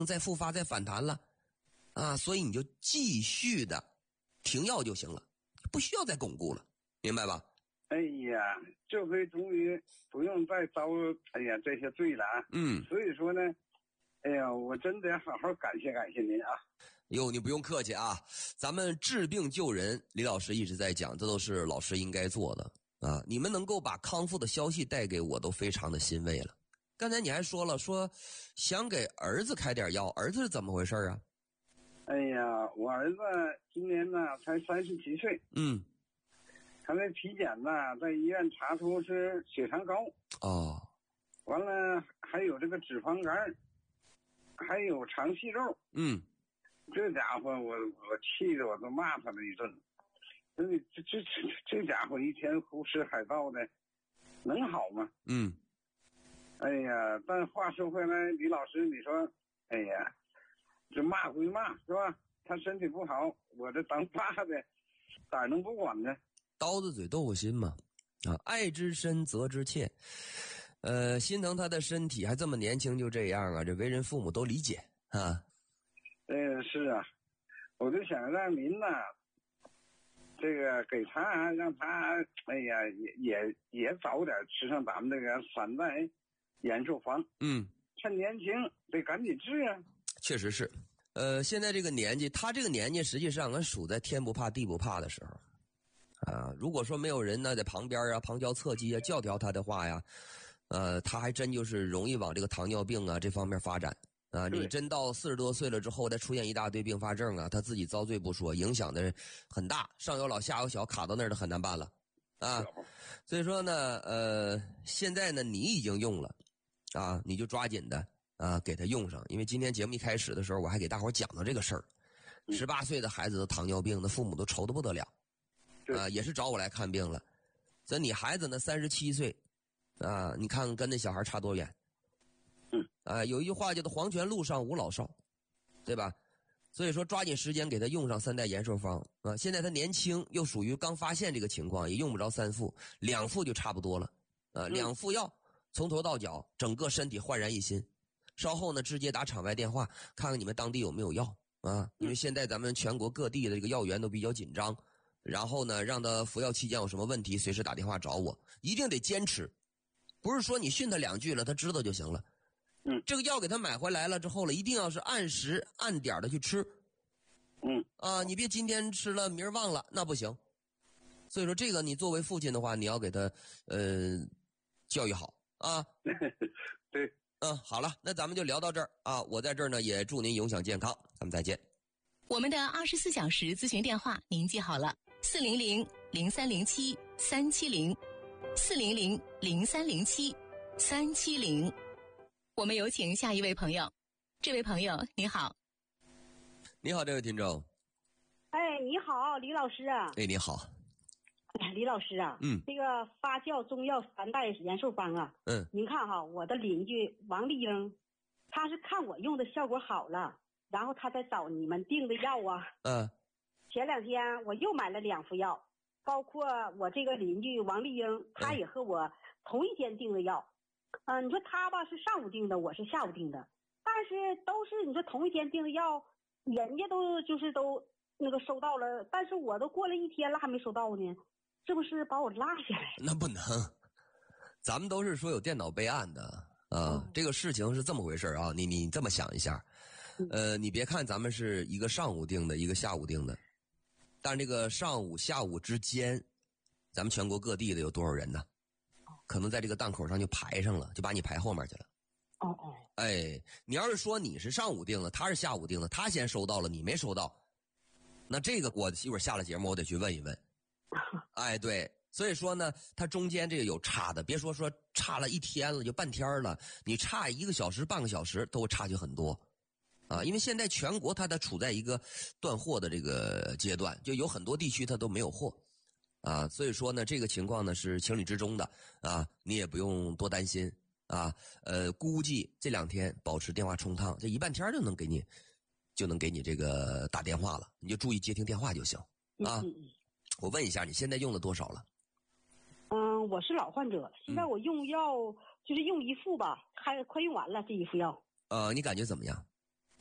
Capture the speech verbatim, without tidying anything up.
再复发再反弹了啊，所以你就继续的停药就行了，不需要再巩固了，明白吧？ 哎呀，这回终于不用再遭哎呀这些罪了啊。 嗯， 所以说呢，哎呀，我真得好好感谢感谢您啊。 哟，你不用客气啊，咱们治病救人，李老师一直在讲，这都是老师应该做的啊。你们能够把康复的消息带给我，都非常的欣慰了。刚才你还说了，说想给儿子开点药，儿子是怎么回事啊？ 哎呀，我儿子今年呢才三十七岁， 嗯， 他在体检呢，在医院查出是血糖高， 哦， 完了还有这个脂肪肝，还有肠息肉。 嗯， 这家伙我我气得我都骂他了一顿。这这这这这家伙一天胡吃海造的，能好吗？ 嗯， 哎呀，但话说回来，李老师，你说，哎呀，这骂归骂是吧？他身体不好，我这当爸的咋能不管呢？ 刀子嘴豆腐心嘛，啊，爱之深责之切，呃，心疼他的身体，还这么年轻就这样啊，这为人父母都理解啊。 嗯，是啊，我就想让您呢，这个给他让他，哎呀，也也也早点吃上咱们这个三代延寿方。 嗯， 趁年轻得赶紧治啊。 确实是，呃，现在这个年纪，他这个年纪实际上俺属在天不怕地不怕的时候。啊，如果说没有人呢在旁边啊旁敲侧击啊教条他的话呀，呃，他还真就是容易往这个糖尿病啊这方面发展啊。你真到四十多岁了之后，再出现一大堆并发症啊，他自己遭罪不说，影响的很大，上有老下有小，卡到那儿都很难办了啊。所以说呢，呃，现在呢你已经用了啊，你就抓紧的啊给他用上，因为今天节目一开始的时候我还给大伙讲到这个事儿，十八岁的孩子的糖尿病，那父母都愁得不得了。啊，也是找我来看病了。这你孩子呢，三十七岁，啊，你看看跟那小孩差多远。 嗯， 啊，有一句话叫做“黄泉路上无老少”，对吧？所以说抓紧时间给他用上三代延寿方啊。现在他年轻，又属于刚发现这个情况，也用不着三副，两副就差不多了。啊，两副药从头到脚，整个身体焕然一新。稍后呢，直接打场外电话，看看你们当地有没有药啊？因为现在咱们全国各地的这个药源都比较紧张。然后呢，让他服药期间有什么问题，随时打电话找我，一定得坚持，不是说你训他两句了，他知道就行了。 嗯， 这个药给他买回来了之后了，一定要是按时按点的去吃。 嗯， 啊，你别今天吃了，明儿忘了，那不行。所以说，这个你作为父亲的话，你要给他呃教育好啊。 对， 嗯，好了，那咱们就聊到这儿啊。我在这儿呢，也祝您永享健康，咱们再见。 我们的二十四小时咨询电话您记好了。四零零零三零七三七零，四零零零三零七三七零。我们有请下一位朋友。这位朋友你好。 你好，这位听众。 哎，你好，李老师啊。 哎，你好。 哎，李老师啊， 嗯， 这个发酵中药三代延寿方啊， 嗯， 您看哈，我的邻居王丽英，他是看我用的效果好了，然后他再找你们订的药啊。 嗯。 前两天我又买了两副药，包括我这个邻居王丽英，她也和我同一天订的药。嗯、呃，你说她吧是上午订的，我是下午订的，但是都是你说同一天订的药，人家都就是都那个收到了，但是我都过了一天了还没收到呢，是不是把我落下来？ 那不能，咱们都是说有电脑备案的啊、嗯。这个事情是这么回事啊，你你这么想一下，呃，你别看咱们是一个上午订的，一个下午订的。但这个上午下午之间，咱们全国各地的有多少人呢？可能在这个档口上就排上了，就把你排后面去了。 哦哦， 哎，你要是说你是上午订的，他是下午订的，他先收到了，你没收到，那这个我一会儿下了节目我得去问一问。哎，对，所以说呢，它中间这个有差的，别说说差了一天了，就半天了，你差一个小时、半个小时都会差距很多。啊，因为现在全国它它处在一个断货的这个阶段，就有很多地区它都没有货，啊，所以说呢，这个情况呢是情理之中的啊，你也不用多担心啊，呃，估计这两天保持电话充烫，这一半天就能给你就能给你这个打电话了，你就注意接听电话就行啊。 嗯嗯、 我问一下，你现在用了多少了？ 嗯，我是老患者，现在我用药、嗯、就是用一副吧，还快用完了这一副药。 呃，你感觉怎么样？